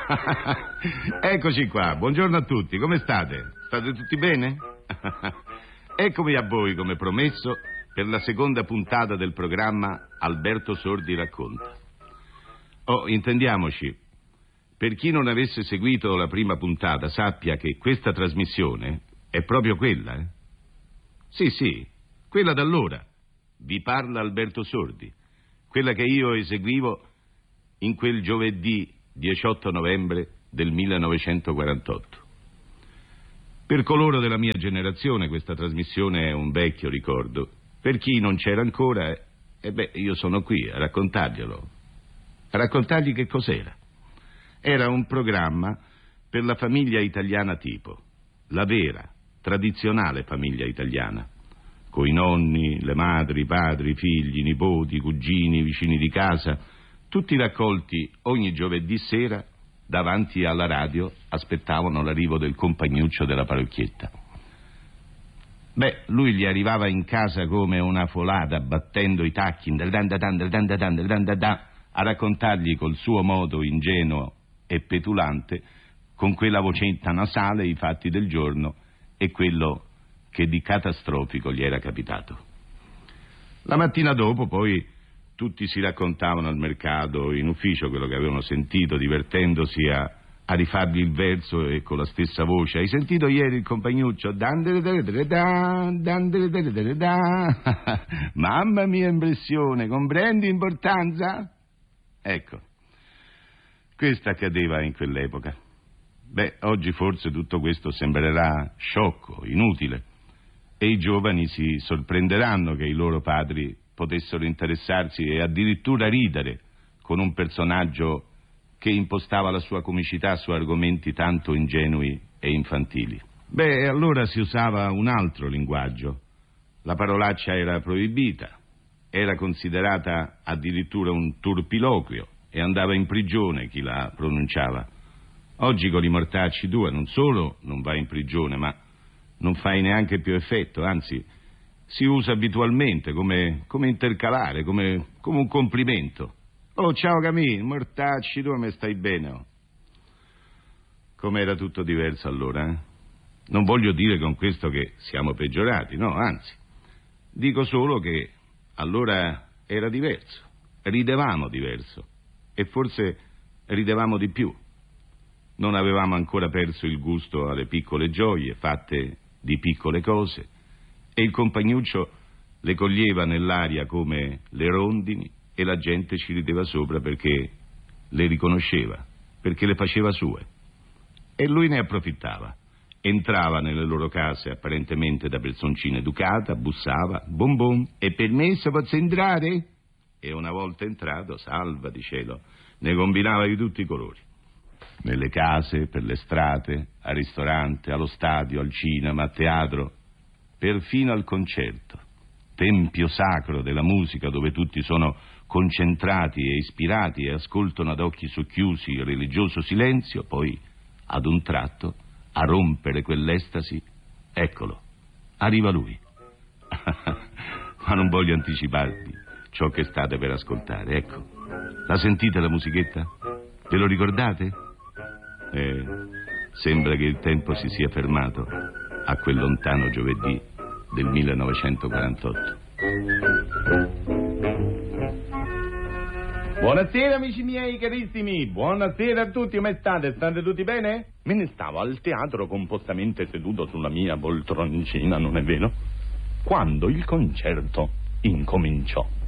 Eccoci qua, buongiorno a tutti, come state? State tutti bene? Eccomi a voi, come promesso, per la seconda puntata del programma Alberto Sordi racconta. Oh, intendiamoci, per chi non avesse seguito la prima puntata, sappia che questa trasmissione è proprio quella, eh? Sì, quella d'allora. Vi parla Alberto Sordi, quella che io eseguivo in quel giovedì 18 novembre del 1948. Per coloro della mia generazione questa trasmissione è un vecchio ricordo. Per chi non c'era ancora, io sono qui a raccontarglielo. A raccontargli che cos'era. Era un programma per la famiglia italiana tipo, la vera, tradizionale famiglia italiana, coi nonni, le madri, i padri, i figli, i nipoti, i cugini, i vicini di casa, tutti raccolti ogni giovedì sera davanti alla radio, aspettavano l'arrivo del compagnuccio della parrocchietta. Lui gli arrivava in casa come una folata, battendo i tacchi, a raccontargli col suo modo ingenuo e petulante, con quella vocetta nasale, i fatti del giorno e quello che di catastrofico gli era capitato. La mattina dopo, poi, tutti si raccontavano al mercato, in ufficio, quello che avevano sentito, divertendosi a rifargli il verso e con la stessa voce. Hai sentito ieri il compagnuccio? Mamma mia impressione, comprendi l'importanza? Ecco, questo accadeva in quell'epoca. Oggi forse tutto questo sembrerà sciocco, inutile, e i giovani si sorprenderanno che i loro padri potessero interessarsi e addirittura ridere con un personaggio che impostava la sua comicità su argomenti tanto ingenui e infantili. Allora si usava un altro linguaggio. La parolaccia era proibita, era considerata addirittura un turpiloquio e andava in prigione chi la pronunciava. Oggi con i mortacci tua non solo non vai in prigione, ma non fai neanche più effetto, anzi si usa abitualmente come intercalare, come un complimento. Oh, ciao Camille, mortacci, tu me stai bene? Oh. Com'era tutto diverso allora, eh? Non voglio dire con questo che siamo peggiorati, no, anzi. Dico solo che allora era diverso, ridevamo diverso e forse ridevamo di più. Non avevamo ancora perso il gusto alle piccole gioie fatte di piccole cose e il compagnuccio le coglieva nell'aria come le rondini e la gente ci rideva sopra perché le riconosceva, perché le faceva sue. E lui ne approfittava. Entrava nelle loro case apparentemente da personcina educata, bussava, bom bom, è permesso, posso entrare? E una volta entrato, salva di cielo, ne combinava di tutti i colori. Nelle case, per le strade, al ristorante, allo stadio, al cinema, al teatro, perfino al concerto, tempio sacro della musica dove tutti sono concentrati e ispirati e ascoltano ad occhi socchiusi il religioso silenzio, poi ad un tratto, a rompere quell'estasi, eccolo, arriva lui. Ma non voglio anticiparvi ciò che state per ascoltare, ecco. La sentite la musichetta? Ve lo ricordate? Sembra che il tempo si sia fermato a quel lontano giovedì del 1948. Buonasera amici miei carissimi, buonasera a tutti, come state? State tutti bene? Me ne stavo al teatro compostamente seduto sulla mia poltroncina, non è vero? Quando il concerto incominciò.